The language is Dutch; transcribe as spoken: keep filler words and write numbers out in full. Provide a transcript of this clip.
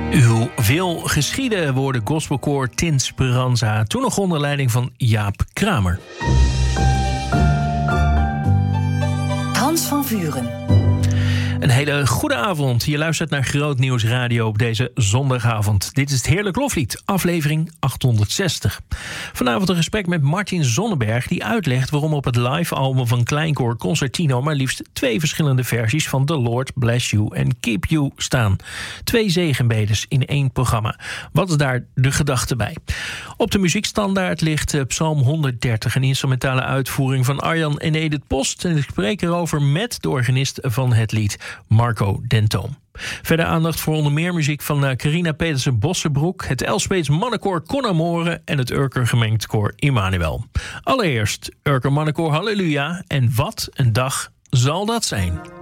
Uw wil geschieden worden gospelkoor Tin Speranza, toen nog onder leiding van Jaap Kramer. Hans van Vuren. Een hele goede avond. Je luistert naar Groot Nieuws Radio op deze zondagavond. Dit is het Heerlijk Loflied, aflevering achthonderdzestig. Vanavond een gesprek met Martin Zonneberg, die uitlegt waarom op het live-album van Kleinkoor Concertino maar liefst twee verschillende versies van The Lord Bless You and Keep You staan. Twee zegenbedes in één programma. Wat is daar de gedachte bij? Op de muziekstandaard ligt Psalm honderddertig, een instrumentale uitvoering van Arjan en Edith Post. En ik spreek erover met de organist van het lied, Marco Dentoom. Verder aandacht voor onder meer muziek van Carina Petersen-Bossenbroek, het Elspeets mannenkoor Conamore en het Urker gemengd koor Immanuel. Allereerst Urker mannenkoor Halleluja, en wat een dag zal dat zijn.